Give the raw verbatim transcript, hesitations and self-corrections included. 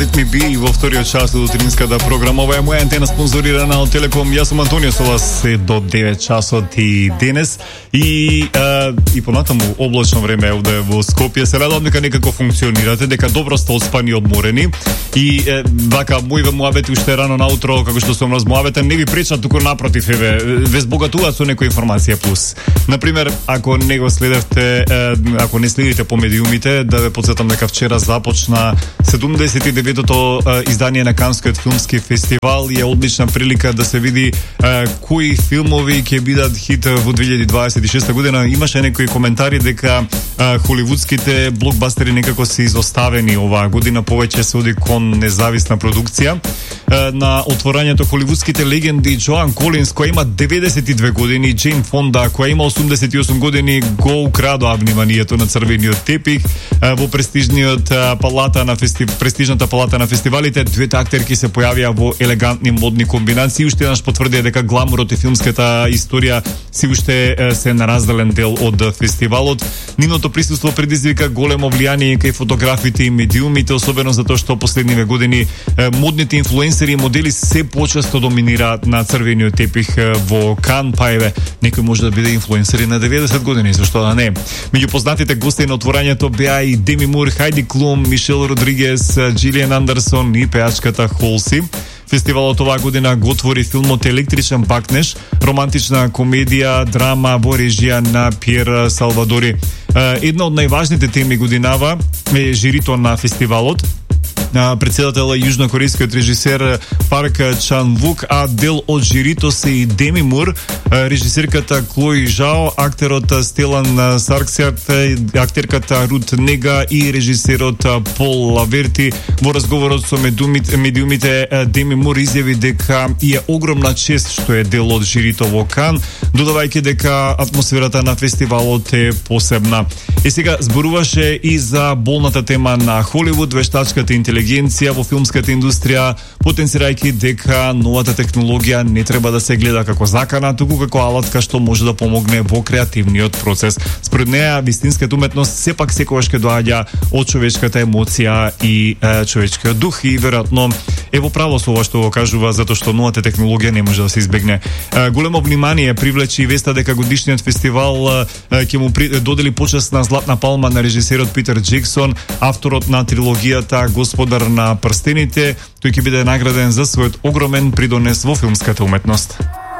Let me be во вториот час од утринската програма. Ова е моја антена спонзорирана од Телеком. Јас сум Антонио со вас се до девет часот и денес. И а, и понатаму облачно време овде во Скопје. Се радувам дека некако функционирате, дека добро сте отспани и одморени. И е, вака мојве муабети уште рано наутро, како што сум размуабетен, не ви пречат, туку напротив, еве, ве збогатуваат со некоја информација плюс. Например, ако не го следевте, е, ако не следите по медиумите, да ве потсетам дека вчера започна седумдесет и деветото издание на Канскиот филмски фестивал и е одлична прилика да се види е, кои филмови ќе бидат хит во две илјади дваесет и шеста година. Имаше некои коментари дека е, холивудските блокбастери некако се изоставени оваа година, повеќе се оди кон независна продукција. Е, на отворањето холивудските легенди Джоан Колинс, која има деветдесет и две години, Джейн Фонда, која има осумдесет и осум години, го украдоа вниманието на црвениот тепих е, во престижниот е, палата на фести... престижната палата на фестивалите. Двете актерки се појавија во елегантни модни комбинации. Уште еднаш потврдија дека гламурот и филмската историја си уште е, се наразделен дел од фестивалот. Нивното присуство предизвика големо влијание кај фотографите и медиумите, особено затоа што последниве години е, модните инфлуенсери и модели се почесто доминираат на црвениот тепих е, во Кан, па еве, некој може да биде инфлуенсери на деветдесет години, зашто да не. Меѓу познатите гости на отворањето беа и Деми Мур, Хайди Клум, Мишел Родригес, Джилиан Андерсон и пеачката Холси. Фестивалот оваа година го отвори филмот Електричен бакнеж, романтична комедија, драма во режија на Пиер Салвадори. Една од најважните теми годинава е жирито на фестивалот. Председател е јужнокорејскиот режисер Парк Чан Вук, а дел од жирито се и Деми Мур, режисерката Клои Жао, актерот Стелан Сарксиарт, актерката Рут Нега и режисерот Пол Лаверти. Во разговорот со медиумите, Деми Мур изјави дека и е огромна чест што е дел од жирито во Кан, додавајќи дека атмосферата на фестивалот е посебна. И сега зборуваше и за болната тема на Холивуд, вештачката интелигенција во филмската индустрија, потенцирајќи дека новата технологија не треба да се гледа како закана, туку како алатка што може да помогне во креативниот процес. Според неа, вистинската уметност сепак секогаш ќе доаѓа од човечката емоција и е, човечкиот дух, и веројатно е во право со ова што го кажува, затоа што новата технологија не може да се избегне. Е, големо внимание привлече и веста дека годишниот фестивал е, ќе му при, додели почест на Златна палма на режисерот Питер Джексон, авторот на трилогијата Господар на прстените. Тој ќе биде награден за својот огромен придонес во филмската уметност.